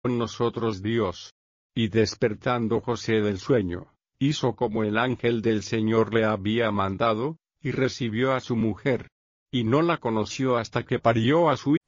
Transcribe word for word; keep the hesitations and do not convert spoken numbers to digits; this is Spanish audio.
nosotros Dios. Y despertando José del sueño, hizo como el ángel del Señor le había mandado, y recibió a su mujer. Y no la conoció hasta que parió a su